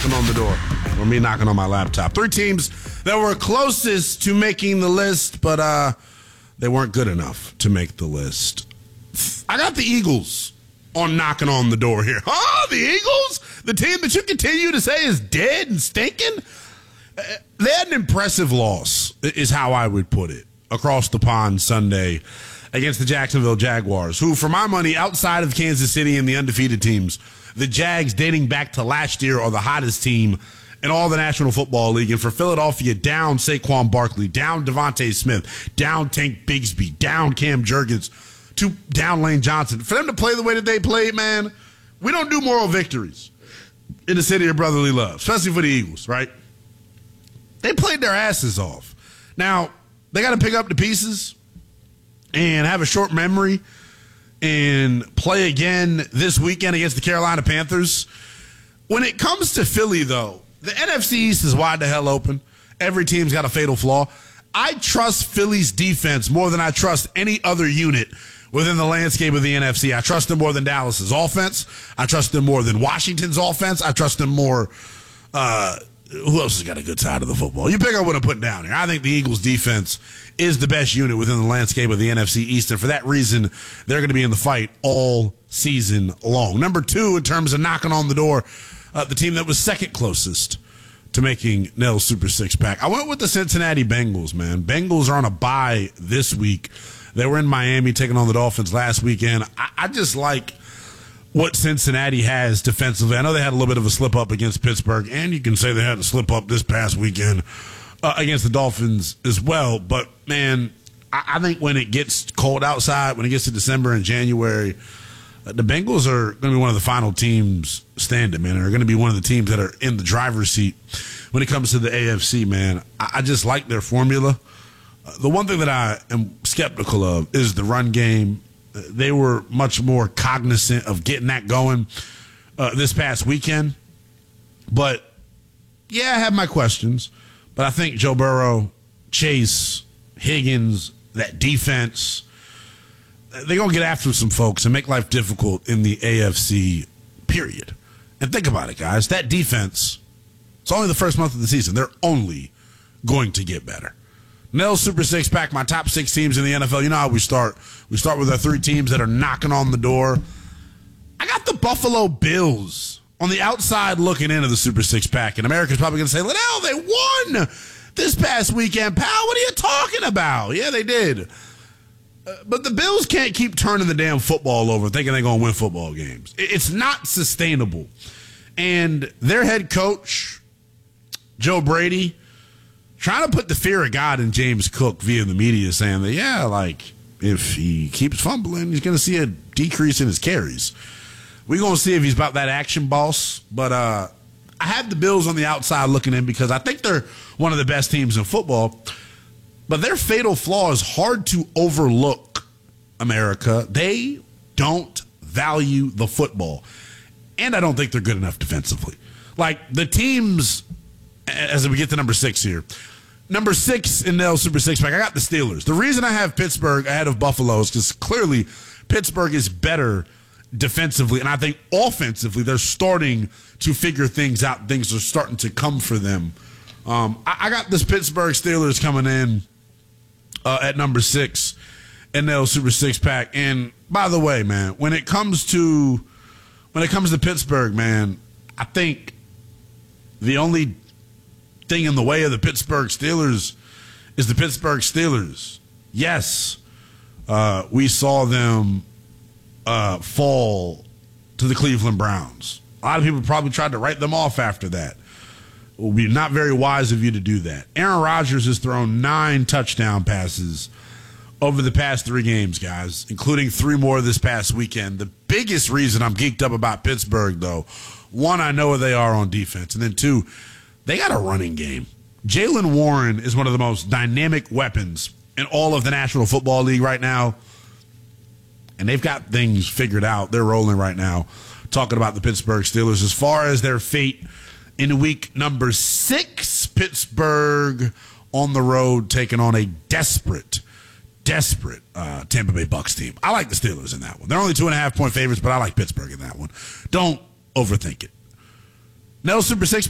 knocking on the door, or me knocking on my laptop. 3 teams that were closest to making the list, but they weren't good enough to make the list. I got the Eagles on knocking on the door here. Oh, the Eagles? The team that you continue to say is dead and stinking? They had an impressive loss, is how I would put it, across the pond Sunday against the Jacksonville Jaguars, who, for my money, outside of Kansas City and the undefeated teams, the Jags dating back to last year are the hottest team in all the National Football League. And for Philadelphia, down Saquon Barkley, down Devontae Smith, down Tank Bigsby, down Cam Jurgens, down Lane Johnson. For them to play the way that they played, man, we don't do moral victories in the city of brotherly love, especially for the Eagles, right? They played their asses off. Now, they got to pick up the pieces and have a short memory and play again this weekend against the Carolina Panthers. When it comes to Philly, though, the NFC East is wide the hell open. Every team's got a fatal flaw. I trust Philly's defense more than I trust any other unit within the landscape of the NFC. I trust them more than Dallas's offense. I trust them more than Washington's offense. I trust them more. Who else has got a good side of the football? You pick up what I'm putting down here. I think the Eagles' defense is the best unit within the landscape of the NFC East, and for that reason, they're going to be in the fight all season long. Number 2, in terms of knocking on the door, the team that was second closest to making Nell's Super Six Pack, I went with the Cincinnati Bengals, man. Bengals are on a bye this week. They were in Miami taking on the Dolphins last weekend. I just like what Cincinnati has defensively. I know they had a little bit of a slip-up against Pittsburgh, and you can say they had a slip-up this past weekend against the Dolphins as well. But, man, I think when it gets cold outside, when it gets to December and January, the Bengals are going to be one of the final teams standing, man. They're going to be one of the teams that are in the driver's seat when it comes to the AFC, man. I just like their formula. The one thing that I am skeptical of is the run game. They were much more cognizant of getting that going this past weekend. But, yeah, I have my questions. But I think Joe Burrow, Chase, Higgins, that defense, they're going to get after some folks and make life difficult in the AFC, period. And think about it, guys. That defense, it's only the first month of the season. They're only going to get better. Nell's Super Six Pack, my top 6 teams in the NFL. You know how we start. We start with our 3 teams that are knocking on the door. I got the Buffalo Bills on the outside looking into the Super Six Pack. And America's probably going to say, Liddell, they won this past weekend, pal. What are you talking about? Yeah, they did. But the Bills can't keep turning the damn football over thinking they're going to win football games. It's not sustainable. And their head coach, Joe Brady, trying to put the fear of God in James Cook via the media, saying that, yeah, like, if he keeps fumbling, he's going to see a decrease in his carries. We're going to see if he's about that action boss. But I have the Bills on the outside looking in because I think they're one of the best teams in football. But their fatal flaw is hard to overlook, America. They don't value the football. And I don't think they're good enough defensively. Like, the teams, as we get to number 6 here, number 6 in Nell's Super Six Pack, I got the Steelers. The reason I have Pittsburgh ahead of Buffalo is because clearly Pittsburgh is better defensively, and I think offensively they're starting to figure things out. Things are starting to come for them. I got this Pittsburgh Steelers coming in at number 6 in Nell's Super Six Pack. And by the way, man, when it comes to Pittsburgh, man, I think the only thing in the way of the Pittsburgh Steelers is the Pittsburgh Steelers. Yes, we saw them fall to the Cleveland Browns. A lot of people probably tried to write them off after that. It will be not very wise of you to do that. Aaron Rodgers has thrown 9 touchdown passes over the past 3 games, guys, including 3 more this past weekend. The biggest reason I'm geeked up about Pittsburgh, though, 1, I know where they are on defense, and then 2, they got a running game. Jaylen Warren is one of the most dynamic weapons in all of the National Football League right now, and they've got things figured out. They're rolling right now, talking about the Pittsburgh Steelers. As far as their fate in week number 6, Pittsburgh on the road taking on a desperate Tampa Bay Bucs team. I like the Steelers in that one. They're only 2.5-point favorites, but I like Pittsburgh in that one. Don't overthink it. Nell's Super Six